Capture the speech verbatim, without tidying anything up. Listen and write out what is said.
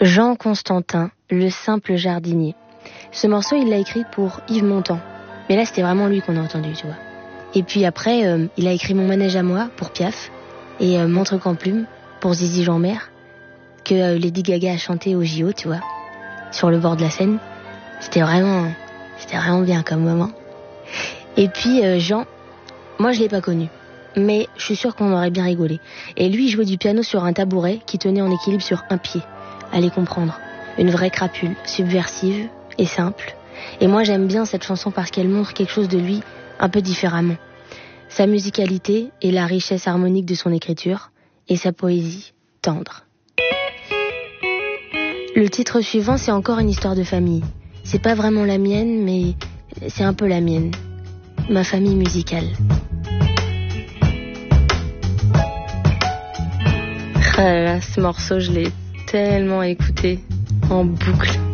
Jean Constantin, le simple jardinier. Ce morceau, il l'a écrit pour Yves Montand. Mais là, c'était vraiment lui qu'on a entendu, tu vois. Et puis après, euh, il a écrit Mon manège à moi pour Piaf et euh, Mon truc en plume pour Zizi Jeanmer, que euh, Lady Gaga a chanté au J O, tu vois, sur le bord de la Seine. C'était vraiment, c'était vraiment bien comme moment. Et puis euh, Jean, moi je l'ai pas connu, mais je suis sûre qu'on aurait bien rigolé. Et lui, il jouait du piano sur un tabouret qui tenait en équilibre sur un pied. Allez comprendre, une vraie crapule, subversive et simple. Et moi j'aime bien cette chanson parce qu'elle montre quelque chose de lui un peu différemment. Sa musicalité et la richesse harmonique de son écriture et sa poésie tendre. Le titre suivant, c'est encore une histoire de famille. C'est pas vraiment la mienne, mais c'est un peu la mienne. Ma famille musicale. Ah là là, ce morceau, je l'ai tellement écouté en boucle.